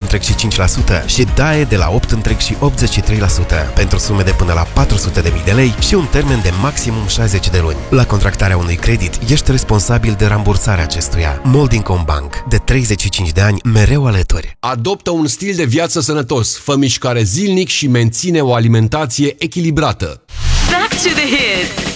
și 5% și DAE de la 8,83% pentru sume de până la 400.000 de lei și un termen de maximum 60 de luni. La contractarea unui credit, ești responsabil de rambursarea acestuia. Moldingcom Bank. De 35 de ani, mereu alături. Adoptă un stil de viață sănătos, fă mișcare zilnic și menține o alimentație echilibrată. Back to the hits.